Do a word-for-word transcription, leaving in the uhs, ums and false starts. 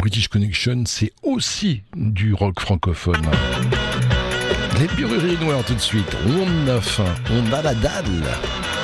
British Connection, c'est aussi du rock francophone. Les Bururi Noirs tout de suite, on neuf, on a la dalle.